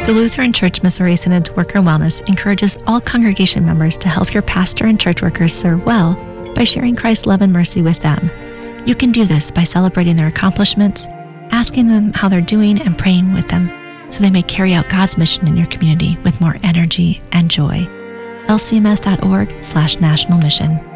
The Lutheran Church Missouri Synod's Worker Wellness encourages all congregation members to help your pastor and church workers serve well by sharing Christ's love and mercy with them. You can do this by celebrating their accomplishments, asking them how they're doing, and praying with them so they may carry out God's mission in your community with more energy and joy. lcms.org/national mission.